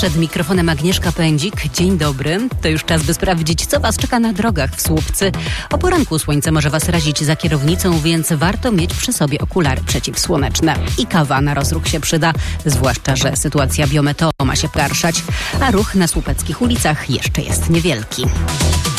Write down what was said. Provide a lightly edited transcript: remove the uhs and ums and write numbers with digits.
Przed mikrofonem Agnieszka Pędzik. Dzień dobry. To już czas, by sprawdzić, co Was czeka na drogach w Słupcy. O poranku słońce może Was razić za kierownicą, więc warto mieć przy sobie okulary przeciwsłoneczne. I kawa na rozruch się przyda, zwłaszcza że sytuacja biometeo ma się pogarszać, a ruch na słupeckich ulicach jeszcze jest niewielki.